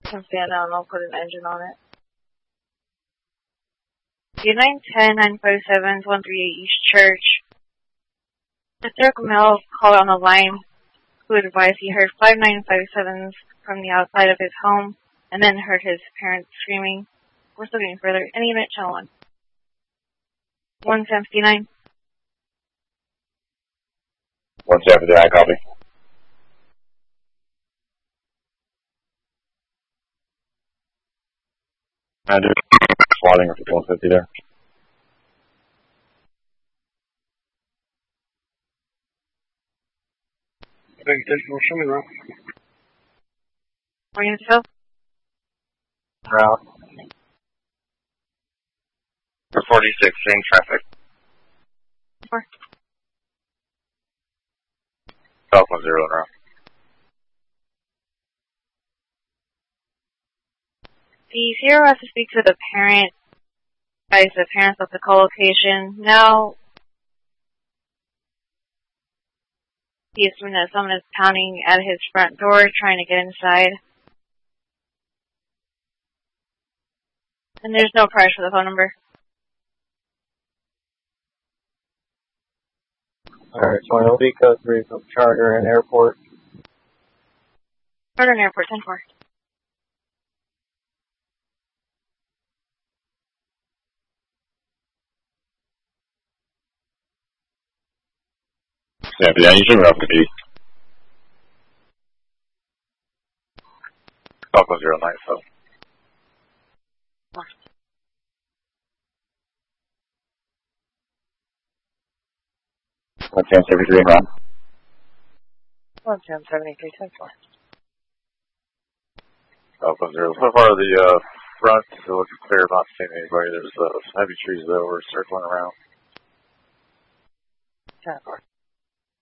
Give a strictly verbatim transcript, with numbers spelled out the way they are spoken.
Can stand down and I'll put an engine on it. nine ten nine five seven one three eight East Church. The third male called on the line who advised he heard five nine five sevens from the outside of his home and then heard his parents screaming. We're still getting further. Any unit, channel one. one seventy-nine. one seventy-nine, copy. I do. Swatting for one fifty there. Big additional shimming route. Four units fill. Route. For forty-six, same traffic. Four. South one zero route. The Sierra has to speak to the parent, guys, the parents of the co-location. Now, he assumed that someone is pounding at his front door, trying to get inside. And there's no price for the phone number. Alright, so I'll speak code three from Charter and Airport. Charter and Airport, ten four. Yeah, but yeah, you should have to be. South one zero nine, so. one ten seventy-three, round. one ten seventy-three, ten four. South one zero. So far, the uh, front, it looks clear, not seeing anybody. There's uh, heavy trees, though, we're circling around. ten four.